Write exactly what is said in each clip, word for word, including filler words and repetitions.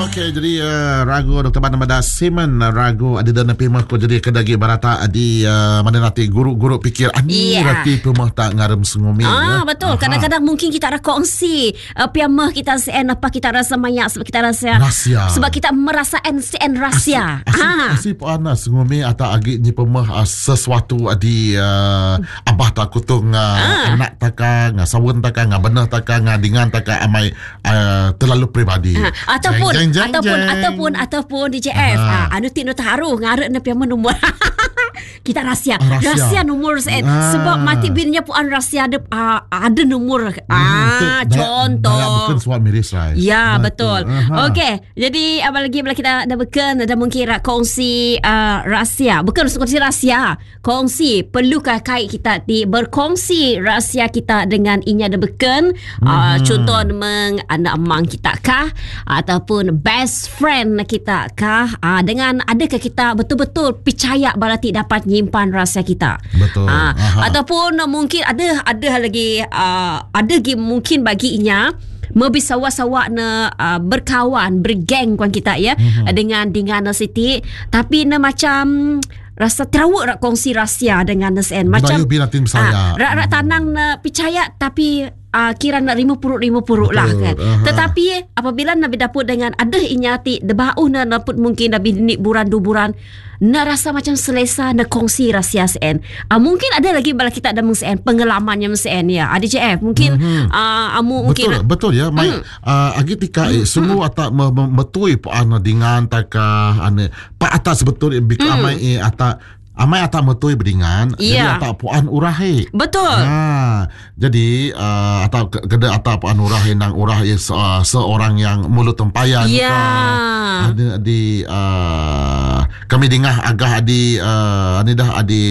Okey, jadi uh, ragu Doktor Ban Namada Simen uh, ragu ada dana pimah ko jadi kedagi barata adi uh, mana nanti guru-guru pikir ani yeah. Rati pimah tak ngarem sengumi. Ah, ya. betul. Aha. Kadang-kadang mungkin kita ada kongsi uh, pimah kita sen apa kita rasa mayak sebab kita rasa rahsia. Sebab kita merasa N C N rahsia. Asip, ah. asip ana sengumi atau agi ni pimah uh, sesuatu adi uh, abah tak kutung uh, ah. anak taka ngah sawun taka ngah benah taka ngah dengan taka amai uh, terlalu pribadi. Ah. Ataupun jeng, jeng, jeng, ataupun jeng. ataupun ataupun D J F ah anu tik no taruh ngarep na piama nombor kita rahsia ah, rahsia. rahsia nombor sen ah. Sebab mati binnya puan rahsia ada uh, ada nombor ah hmm, contoh dah bukan suami miris lah ya betul, betul. Okey, jadi apa lagi bila kita dah bukan ada mungkin kongsi uh, rahsia bukan kongsi rahsia kongsi perlukah kait kita di berkongsi rahsia kita dengan inya ada bukan hmm. uh, contoh meng anak amang kita kah ataupun best friend kita kah uh, dengan adakah kita betul-betul percaya berarti dapat nyimpan rahsia kita betul uh, ataupun uh, mungkin ada ada lagi uh, ada lagi mungkin baginya Mebi sawak-sawak na uh, berkawan bergeng kawan kita ya mm-hmm. dengan dengan Siti tapi na macam rasa terawak rak kongsi rahsia dengan Sen macam ah, rak-rak tanang na percaya tapi uh, kira nak lima puluh lima puluh lah kan. Uh-huh. Tetapi apabila nabi dapur dengan ada inyati debau na naput mungkin nabi ni buran du buran na rasa macam selesa na kongsi rahsia Sen. Uh, mungkin ada lagi bala kita ada meng Sen pengalamannya meng Sen ya. A D J F mungkin uh-huh. uh, amu betul, mungkin betul ya. Mai hmm. uh, agi tika hmm. semua atak metui po ana dengan taka ane pa atas betul bik hmm. amai e atak amai atak metui berdingan yeah. Jadi atak puan urahe betul ha, jadi uh, atak keda atak puan urahe nang urahe se, uh, seorang yang mulut tempayan yeah. ada di uh, kami dengar agak di uh, ni dah adi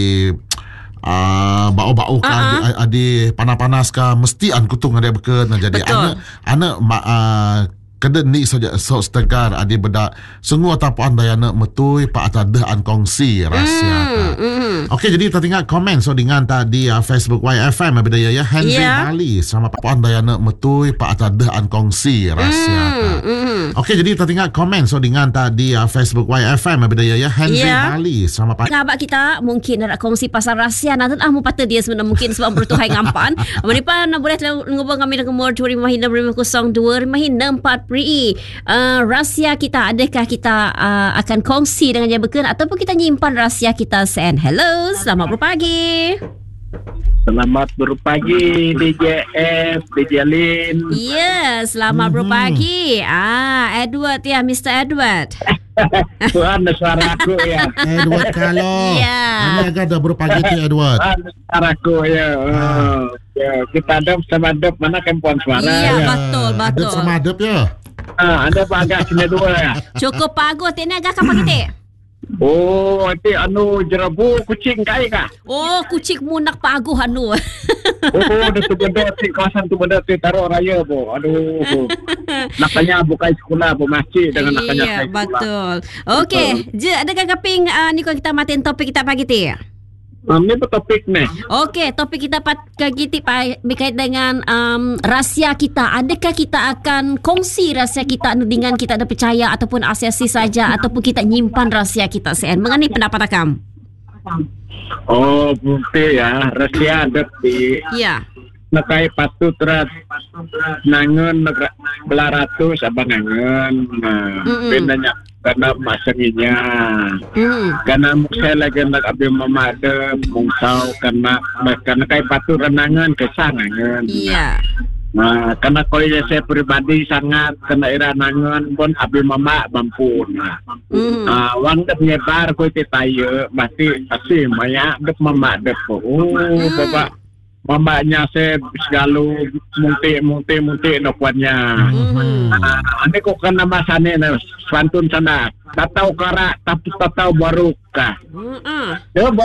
Uh, bau-bau kan uh-huh. adi panas-panas kan mesti an kutung ada beken jadi anak anak uh, kena ni saja so setegar adi bedak semua tapuan dayana metui pak atadah an kongsi rahsia mm, mm. Okey, jadi kita tengok komen so dengan tadi uh, Facebook Y F M beda ya Henry yeah. Bali sama tapuan dayana metui pak atadah an kongsi rahsia mm, mm. Okey, jadi kita tengok komen so dengan tadi uh, Facebook Y F M beda ya Henry yeah. Bali sama pak sahabat kita mungkin nak kongsi pasal rahsia nanti ah mu patut dia sebenarnya mungkin sebab bertuhai ngampan menipan boleh ngubung kami dengan nomor dua lima lima kosong dua lima empat Pri uh, rahsia kita adakah kita uh, akan kongsi dengan dia beken ataupun kita nyimpan rahsia kita Sen. Hello, selamat berpagi. Selamat berpagi D J F, D J Lin. Ya, yeah, selamat mm-hmm. berpagi. Ah, Edward ya, Mister Edward. Tuhan suara aku ya. Edward kalau. Ya. Ini agak dah berpagi tu Edward. Tuhan suara aku ya. Oh, ya. Kita adab sama adab mana kempuan suara ya. Ya, betul, betul. Adab sama adab ya. Ah, ada agak sini dua ya. Cukup bagus. Ini agak apa kita? Oh, nanti anu jerabu kucing kai kah? Oh, kucing munak Pak Aguh anu. Oh, ada tu benda di kawasan tu benda di Taruh Raya po. Aduh. Nakanya bukan sekolah po masjid dengan nakanya sekolah. Iya, betul. Okey, je adakah kaping uh, ni kalau kita matiin topik kita pagi ti? Um, ni topik ni. Okey, topik kita pagi ti berkait dengan um, rahsia kita. Adakah kita akan kongsi rahsia kita dengan kita ada percaya ataupun asiasi saja ataupun kita nyimpan rahsia kita Sen? Mengenai pendapat akam? Oh, mungkin ya. Rahsia ada di ya. Nakai patut rat nangun belaratus abang nangun. Nah, bedanya karena masanginya. Mm. Karena saya lagi nak abis memada mungsau karena karena kai patut renangan kesangan. Iya. Nah, karena kalau saya pribadi sangat kena ira nangan pun abis mama mampu. Nah, mm. uh, wang dah nyebar kau tetayu pasti pasti maya dek mama dek. Oh, mm. bapak. Mamanya saya segala munti-munti-munti nokuannya. Mm-hmm. Uh, ane kok kena masane na santun sana. Tatau kara tapi tatau baru kah. Mm-hmm.